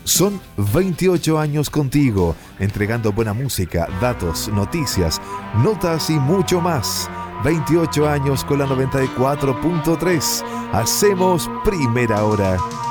Son 28 años contigo, entregando buena música, datos, noticias, notas y mucho más. 28 años con la 94.3. Hacemos primera hora